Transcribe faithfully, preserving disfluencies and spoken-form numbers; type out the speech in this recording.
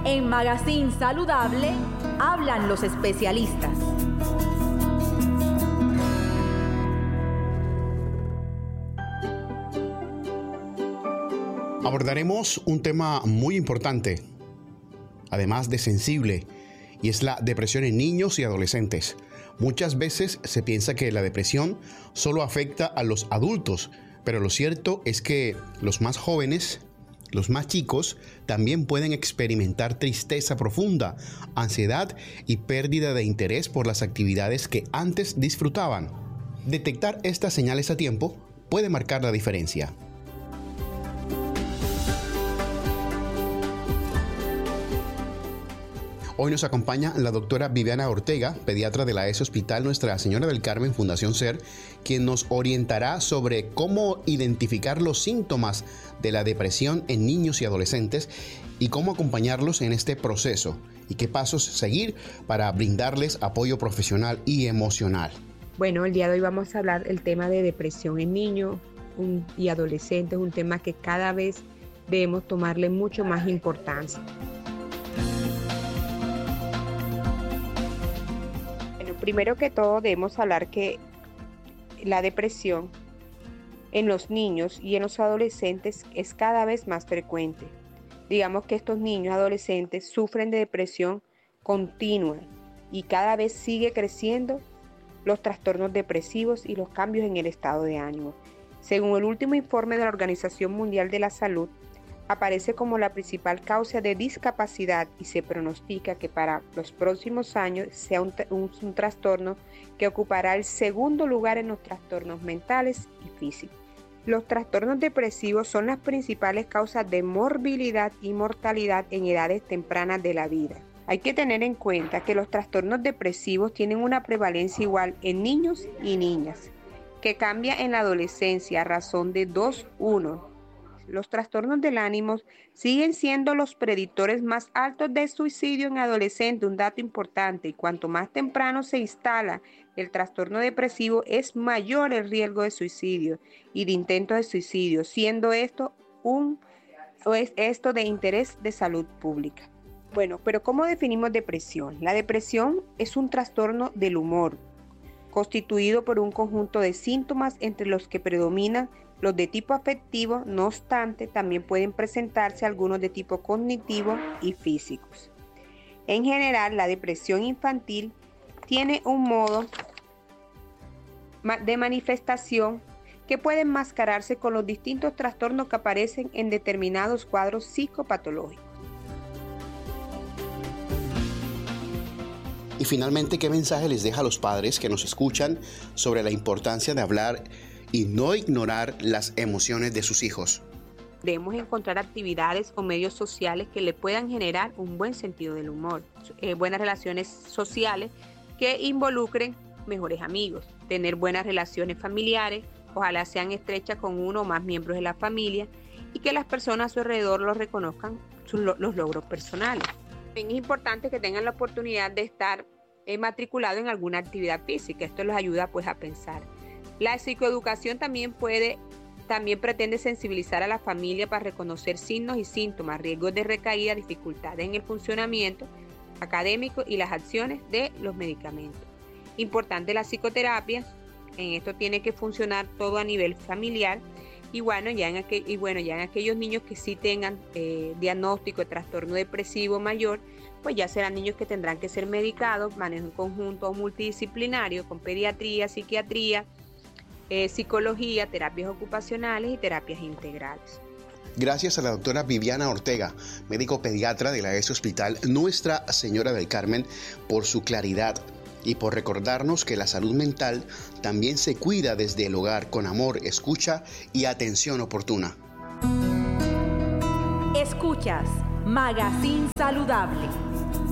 En Magazine Saludable hablan los especialistas. Abordaremos un tema muy importante, además de sensible, y es la depresión en niños y adolescentes. Muchas veces se piensa que la depresión solo afecta a los adultos, pero lo cierto es que los más jóvenes, los más chicos, también pueden experimentar tristeza profunda, ansiedad y pérdida de interés por las actividades que antes disfrutaban. Detectar estas señales a tiempo puede marcar la diferencia. Hoy nos acompaña la doctora Viviana Ortega, pediatra de la E S Hospital Nuestra Señora del Carmen Fundación SER, quien nos orientará sobre cómo identificar los síntomas de la depresión en niños y adolescentes y cómo acompañarlos en este proceso y qué pasos seguir para brindarles apoyo profesional y emocional. Bueno, el día de hoy vamos a hablar del tema de depresión en niños y adolescentes, un tema que cada vez debemos tomarle mucho más importancia. Primero que todo debemos hablar que la depresión en los niños y en los adolescentes es cada vez más frecuente. Digamos que estos niños y adolescentes sufren de depresión continua y cada vez sigue creciendo los trastornos depresivos y los cambios en el estado de ánimo. Según el último informe de la Organización Mundial de la Salud, aparece como la principal causa de discapacidad y se pronostica que para los próximos años sea un, un, un trastorno que ocupará el segundo lugar en los trastornos mentales y físicos. Los trastornos depresivos son las principales causas de morbilidad y mortalidad en edades tempranas de la vida. Hay que tener en cuenta que los trastornos depresivos tienen una prevalencia igual en niños y niñas, que cambia en la adolescencia a razón de dos a uno. Los trastornos del ánimo siguen siendo los predictores más altos de suicidio en adolescentes, un dato importante, y cuanto más temprano se instala el trastorno depresivo, es mayor el riesgo de suicidio y de intento de suicidio, siendo esto un o es esto de interés de salud pública. Bueno, pero ¿cómo definimos depresión? La depresión es un trastorno del humor, constituido por un conjunto de síntomas entre los que predominan los de tipo afectivo. No obstante, también pueden presentarse algunos de tipo cognitivo y físicos. En general, la depresión infantil tiene un modo de manifestación que puede enmascararse con los distintos trastornos que aparecen en determinados cuadros psicopatológicos. Y finalmente, ¿qué mensaje les deja a los padres que nos escuchan sobre la importancia de hablar y no ignorar las emociones de sus hijos? Debemos encontrar actividades o medios sociales que le puedan generar un buen sentido del humor, eh, buenas relaciones sociales que involucren mejores amigos, tener buenas relaciones familiares, ojalá sean estrechas con uno o más miembros de la familia y que las personas a su alrededor los reconozcan sus, los logros personales. También es importante que tengan la oportunidad de estar eh, matriculados en alguna actividad física, esto les ayuda pues a pensar. La psicoeducación también puede, también pretende sensibilizar a la familia para reconocer signos y síntomas, riesgos de recaída, dificultades en el funcionamiento académico y las acciones de los medicamentos. Importante la psicoterapia, en esto tiene que funcionar todo a nivel familiar y bueno, ya en, aquel, y bueno, ya en aquellos niños que sí tengan eh, diagnóstico de trastorno depresivo mayor, pues ya serán niños que tendrán que ser medicados, manejo en conjunto o multidisciplinario con pediatría, psiquiatría, Eh, psicología, terapias ocupacionales y terapias integrales. Gracias a la doctora Viviana Ortega, médico pediatra de la E S Hospital Nuestra Señora del Carmen, por su claridad y por recordarnos que la salud mental también se cuida desde el hogar con amor, escucha y atención oportuna. Escuchas Magazine Saludable.